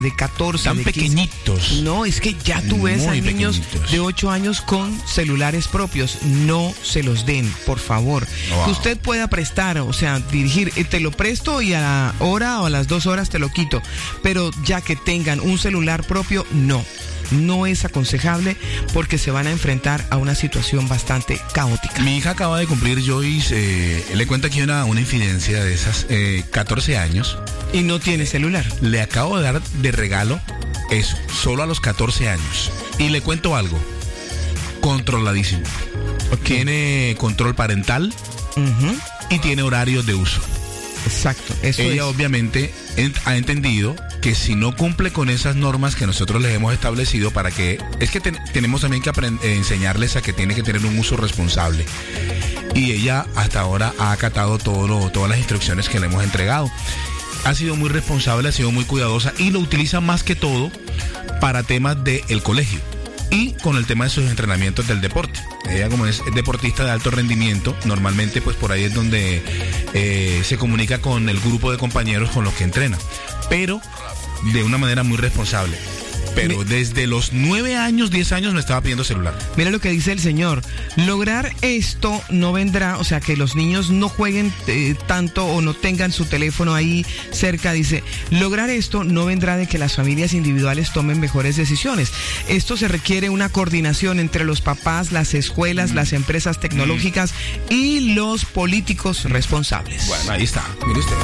de 14, tan de 15. pequeñitos. No, es que ya tú ves a niños pequeñitos de 8 años con celulares propios. No se los den, por favor. Wow. Que usted pueda prestar, o sea, dirigir, te lo presto y a la hora o a las 2 horas te lo quito. Pero ya que tengan un celular propio, no. No es aconsejable porque se van a enfrentar a una situación bastante caótica. Mi hija acaba de cumplir, Joyce, le cuento aquí una infidencia de esas, 14 años. Y no tiene celular. Le acabo de dar de regalo eso, solo a los 14 años. Y le cuento algo, controladísimo. Okay. Tiene control parental y tiene horarios de uso. Exacto, eso Ella es. Obviamente ha entendido que si no cumple con esas normas que nosotros les hemos establecido para que... Es que tenemos también que enseñarles a que tiene que tener un uso responsable. Y ella hasta ahora ha acatado todas las instrucciones que le hemos entregado. Ha sido muy responsable, ha sido muy cuidadosa y lo utiliza más que todo para temas del colegio y con el tema de sus entrenamientos del deporte. Ella, como es deportista de alto rendimiento, normalmente pues por ahí es donde se comunica con el grupo de compañeros con los que entrena, pero de una manera muy responsable. Pero desde los 9 años, 10 años me estaba pidiendo celular. Mira lo que dice el señor. Lograr esto no vendrá, o sea, que los niños no jueguen tanto o no tengan su teléfono ahí cerca. Dice, lograr esto no vendrá de que las familias individuales tomen mejores decisiones. Esto se requiere una coordinación entre los papás, las escuelas, las empresas tecnológicas y los políticos responsables. Bueno, ahí está, mire usted.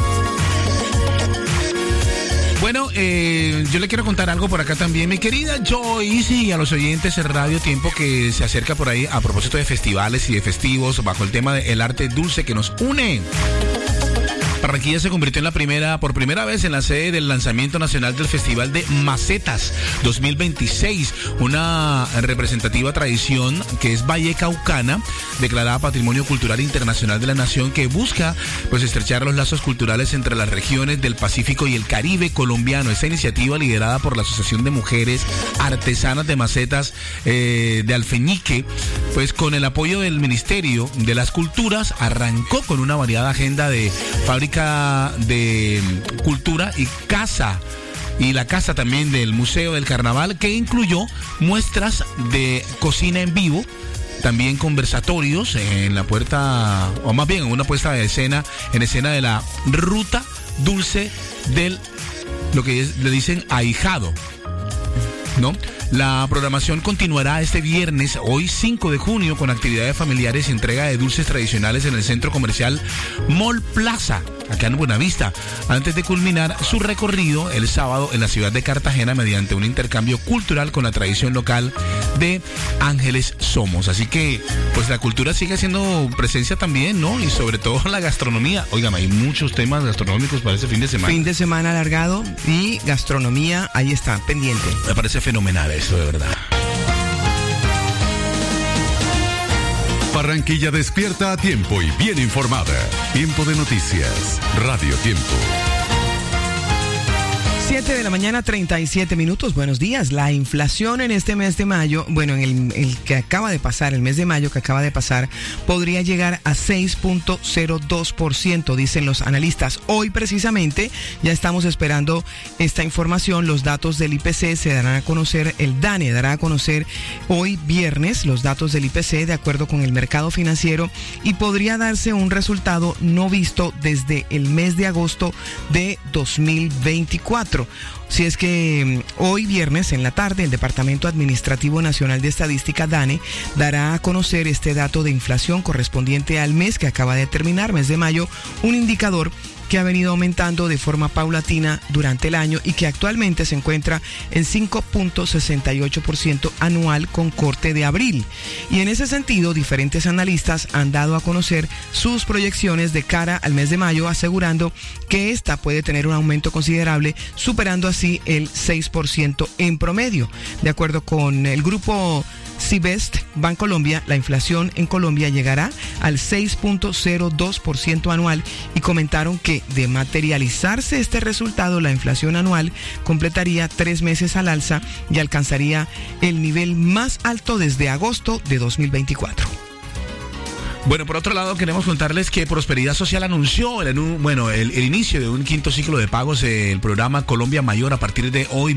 Bueno, yo le quiero contar algo por acá también, mi querida Joyce, y a los oyentes de Radio Tiempo que se acerca por ahí a propósito de festivales y de festivos bajo el tema del arte dulce que nos une. Barranquilla se convirtió por primera vez en la sede del lanzamiento nacional del Festival de Macetas 2026, una representativa tradición que es vallecaucana, declarada Patrimonio Cultural Internacional de la Nación, que busca pues estrechar los lazos culturales entre las regiones del Pacífico y el Caribe colombiano. Esta iniciativa, liderada por la Asociación de Mujeres Artesanas de Macetas de Alfeñique, pues con el apoyo del Ministerio de las Culturas, arrancó con una variada agenda de fábrica de cultura y la casa también del Museo del Carnaval, que incluyó muestras de cocina en vivo, también conversatorios en la puerta, o más bien en una puesta de escena, de la ruta dulce del, lo que le dicen ahijado, ¿no? La programación continuará este viernes, hoy 5 de junio, con actividades familiares y entrega de dulces tradicionales en el centro comercial Mall Plaza, acá en Buenavista, antes de culminar su recorrido el sábado en la ciudad de Cartagena mediante un intercambio cultural con la tradición local de Ángeles Somos. Así que, pues la cultura sigue haciendo presencia también, ¿no? Y sobre todo la gastronomía. Oigan, hay muchos temas gastronómicos para este fin de semana. Fin de semana alargado y gastronomía, ahí está, pendiente. Me parece fenomenal eso, de verdad. Barranquilla despierta a tiempo y bien informada. Tiempo de noticias. Radio Tiempo. 7 de la mañana, 37 minutos. Buenos días. La inflación en este mes de mayo, bueno, en el que acaba de pasar, el mes de mayo que acaba de pasar, podría llegar a 6.02%, dicen los analistas. Hoy precisamente ya estamos esperando esta información. Los datos del IPC se darán a conocer, el DANE dará a conocer hoy viernes los datos del IPC de acuerdo con el mercado financiero, y podría darse un resultado no visto desde el mes de agosto de 2024. Si es que hoy viernes en la tarde el Departamento Administrativo Nacional de Estadística, DANE, dará a conocer este dato de inflación correspondiente al mes que acaba de terminar, mes de mayo, un indicador que ha venido aumentando de forma paulatina durante el año y que actualmente se encuentra en 5.68% anual con corte de abril. Y en ese sentido, diferentes analistas han dado a conocer sus proyecciones de cara al mes de mayo, asegurando que esta puede tener un aumento considerable, superando así el 6% en promedio. De acuerdo con el grupo Cibest Bancolombia, la inflación en Colombia llegará al 6.02% anual, y comentaron que de materializarse este resultado, la inflación anual completaría 3 meses al alza y alcanzaría el nivel más alto desde agosto de 2024. Bueno, por otro lado, queremos contarles que Prosperidad Social anunció el inicio de un quinto ciclo de pagos del programa Colombia Mayor a partir de hoy.